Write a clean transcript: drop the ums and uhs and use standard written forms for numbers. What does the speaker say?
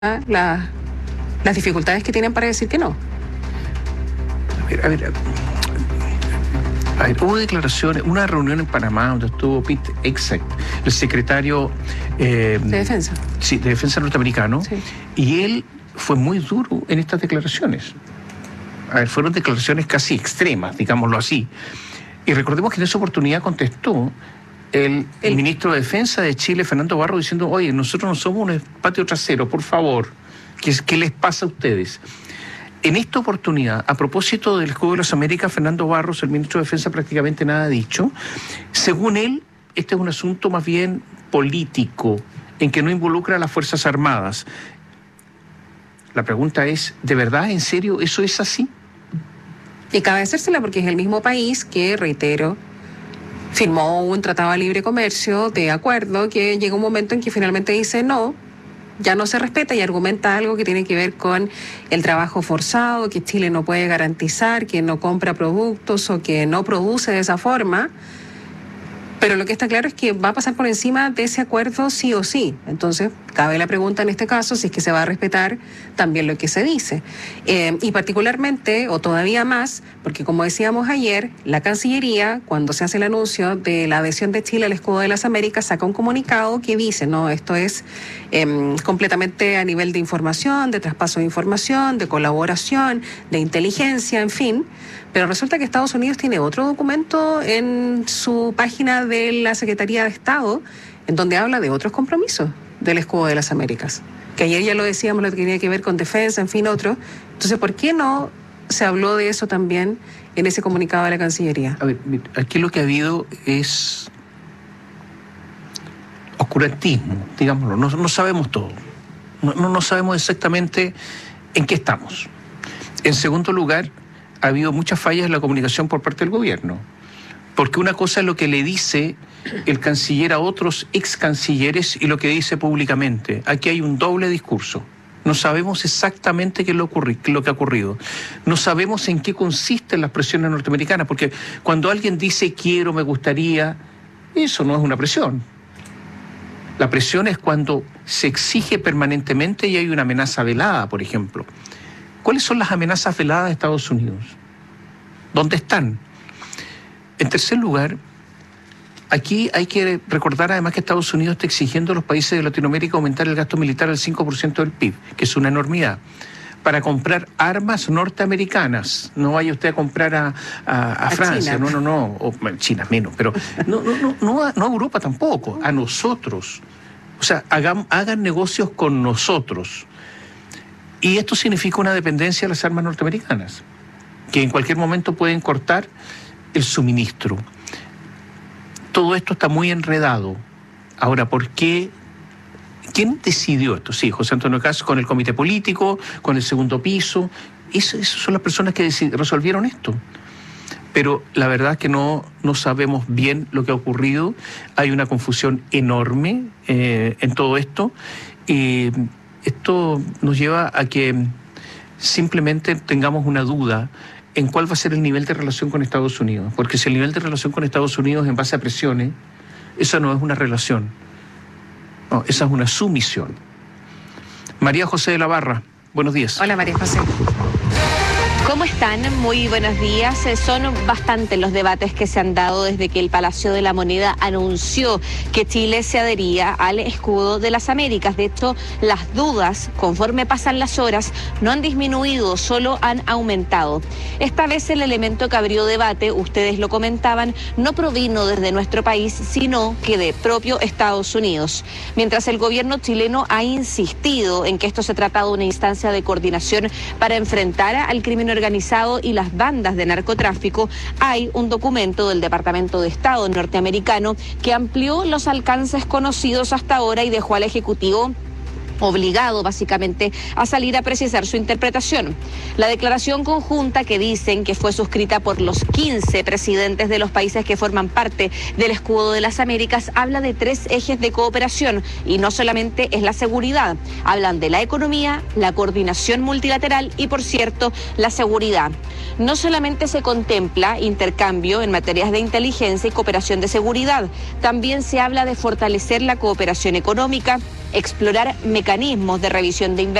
las dificultades que tienen para decir que no. A ver, hubo declaraciones, una reunión en Panamá donde estuvo Pete Hegseth, el secretario de Defensa. Sí, de Defensa norteamericano, sí. Y él fue muy duro en estas declaraciones. A ver, fueron declaraciones casi extremas, digámoslo así. Y recordemos que en esa oportunidad contestó el ministro de Defensa de Chile, Fernando Barros, diciendo: oye, nosotros no somos un patio trasero, por favor, ¿qué les pasa a ustedes? En esta oportunidad, a propósito del escudo de las Américas, Fernando Barros, el ministro de Defensa, prácticamente nada ha dicho. Según él, este es un asunto más bien político, en que no involucra a las Fuerzas Armadas. La pregunta es, ¿de verdad, en serio, eso es así? Y cabe hacérsela porque es el mismo país que, reitero, firmó un tratado de libre comercio de acuerdo que llega un momento en que finalmente dice no, ya no se respeta, y argumenta algo que tiene que ver con el trabajo forzado, que Chile no puede garantizar, que no compra productos o que no produce de esa forma. Pero lo que está claro es que va a pasar por encima de ese acuerdo sí o sí. Entonces, cabe la pregunta en este caso si es que se va a respetar también lo que se dice. Y particularmente, o todavía más, porque como decíamos ayer, la Cancillería, cuando se hace el anuncio de la adhesión de Chile al escudo de las Américas, saca un comunicado que dice, no, esto es completamente a nivel de información, de traspaso de información, de colaboración, de inteligencia, en fin. Pero resulta que Estados Unidos tiene otro documento en su página de la Secretaría de Estado, en donde habla de otros compromisos del escudo de las Américas. Que ayer ya lo decíamos, lo que tenía que ver con defensa, en fin, otro. Entonces, ¿por qué no se habló de eso también en ese comunicado de la Cancillería? A ver, aquí lo que ha habido es oscurantismo, digámoslo. No sabemos todo. No sabemos exactamente en qué estamos. En segundo lugar, ha habido muchas fallas en la comunicación por parte del gobierno. Porque una cosa es lo que le dice el canciller a otros ex cancilleres y lo que dice públicamente. Aquí hay un doble discurso. No sabemos exactamente qué es lo que ha ocurrido. No sabemos en qué consisten las presiones norteamericanas, porque cuando alguien dice quiero, me gustaría, eso no es una presión. La presión es cuando se exige permanentemente y hay una amenaza velada, por ejemplo. ¿Cuáles son las amenazas veladas de Estados Unidos? ¿Dónde están? En tercer lugar, aquí hay que recordar además que Estados Unidos está exigiendo a los países de Latinoamérica aumentar el gasto militar al 5% del PIB, que es una enormidad, para comprar armas norteamericanas. No vaya usted a comprar a Francia, China. no, o China menos, pero no a Europa tampoco, a nosotros. O sea, hagan negocios con nosotros. Y esto significa una dependencia de las armas norteamericanas, que en cualquier momento pueden cortar el suministro. Todo esto está muy enredado. Ahora, ¿por qué? ¿Quién decidió esto? Sí, José Antonio Caz con el comité político, con el segundo piso. Esas son las personas que resolvieron esto. Pero la verdad es que no sabemos bien lo que ha ocurrido. Hay una confusión enorme en todo esto. Esto nos lleva a que simplemente tengamos una duda en cuál va a ser el nivel de relación con Estados Unidos. Porque si el nivel de relación con Estados Unidos en base a presiones, esa no es una relación. No, esa es una sumisión. María José de la Barra, buenos días. Hola, María José. ¿Cómo están? Muy buenos días. Son bastantes los debates que se han dado desde que el Palacio de la Moneda anunció que Chile se adhería al escudo de las Américas. De hecho, las dudas, conforme pasan las horas, no han disminuido, solo han aumentado. Esta vez el elemento que abrió debate, ustedes lo comentaban, no provino desde nuestro país, sino que de propio Estados Unidos. Mientras el gobierno chileno ha insistido en que esto se trata de una instancia de coordinación para enfrentar al crimen organizado y las bandas de narcotráfico, hay un documento del Departamento de Estado norteamericano que amplió los alcances conocidos hasta ahora y dejó al Ejecutivo obligado básicamente a salir a precisar su interpretación. La declaración conjunta, que dicen que fue suscrita por los 15 presidentes de los países que forman parte del escudo de las Américas, habla de 3 ejes de cooperación y no solamente es la seguridad. Hablan de la economía, la coordinación multilateral y, por cierto, la seguridad. No solamente se contempla intercambio en materias de inteligencia y cooperación de seguridad, también se habla de fortalecer la cooperación económica, explorar mecanismos de revisión de inversiones